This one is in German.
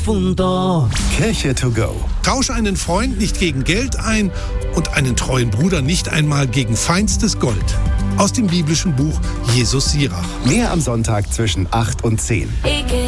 profundo. Kirche to go. Tausche einen Freund nicht gegen Geld ein und einen treuen Bruder nicht einmal gegen feinstes Gold. Aus dem biblischen Buch Jesus Sirach. Mehr am Sonntag zwischen 8 und 10.